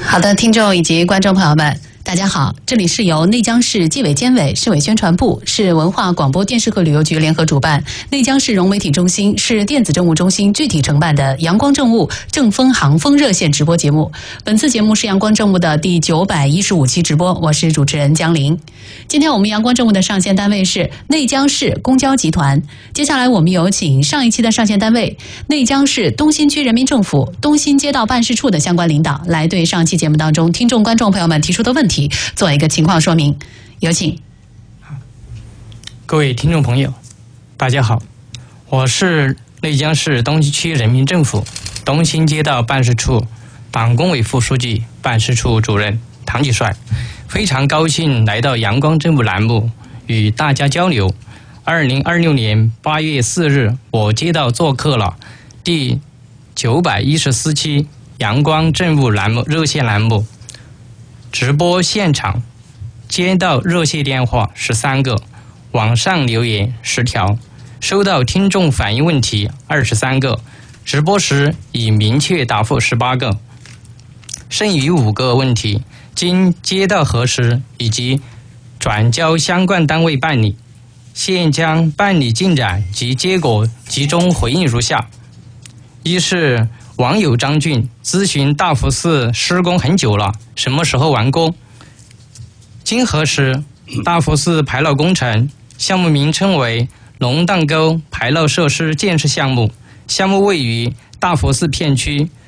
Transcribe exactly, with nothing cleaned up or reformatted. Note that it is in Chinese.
好的，听众以及观众朋友们，大家好，这里是由内江市纪委监委、市委宣传部、市文化广播电视和旅游局联合主办，内江市融媒体中心、市电子政务中心具体承办的阳光政务正风航风热线直播节目。本次节目是阳光政务的第九百一十五期直播，我是主持人江玲。今天我们阳光政务的上线单位是内江市公交集团。接下来我们有请上一期的上线单位内江市东新区人民政府东新街道办事处的相关领导来对上期节目当中听众观众朋友们提出的问题做一个情况说明。有请。 各位听众朋友大家好，我是内江市东新区人民政府东新街道办事处党工委副书记、办事处主任唐继帅，非常高兴来到阳光政务栏目与大家交流。二零二六年八月四日，我接到做客了第九百一十四期阳光政务栏目热线栏目，直播现场接到热线电话十三个，网上留言十条，收到听众反映问题二十三个，直播时已明确答复十八个，剩余五个问题经接到核实以及转交相关单位办理，现将办理进展及结果集中回应如下：一是网友张俊咨询大佛寺施工很久了，什么时候完工？经核实，大佛寺牌楼工程项目名称为龙荡沟牌楼设施建设项目，项目位于大佛寺片区